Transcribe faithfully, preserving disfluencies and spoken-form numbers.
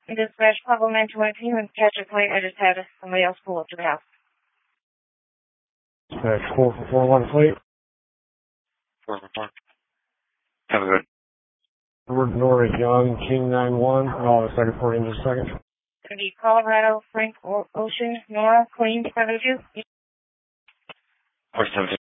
Dispatch Pablo nine two one, can you catch a plate? I just had somebody else pull up to the house. Dispatch four four four one plate. four four four. Have a good. Edward Norris Young, King nine one. Uh, second for in just a second. Gonna be Colorado, Frank o- Ocean, Nora, Queen, seven two. four seven two.